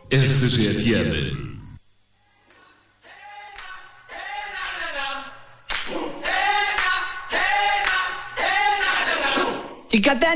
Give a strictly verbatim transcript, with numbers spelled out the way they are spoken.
R C G F M. You got that